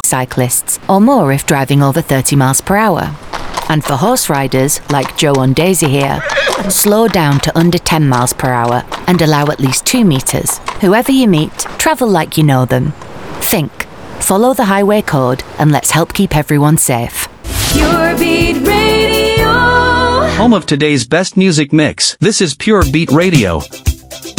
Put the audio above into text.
cyclists, or more if driving over 30 miles per hour. And for horse riders, like Joe and Daisy here, slow down to under 10 miles per hour and allow at least 2 meters. Whoever you meet, travel like you know them. Think, follow the highway code, and let's help keep everyone safe. Pure Beat Radio. Home of today's best music mix. This is Pure Beat Radio.